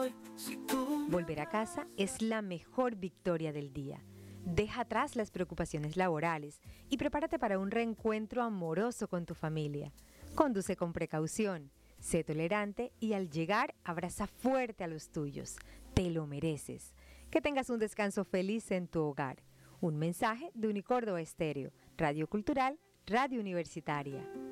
Volver a casa es la mejor victoria del día. Deja atrás las preocupaciones laborales y prepárate para un reencuentro amoroso con tu familia. Conduce con precaución, sé tolerante y al llegar abraza fuerte a los tuyos. Te lo mereces. Que tengas un descanso feliz en tu hogar. Un mensaje de Unicordo Estéreo, Radio Cultural, Radio Universitaria.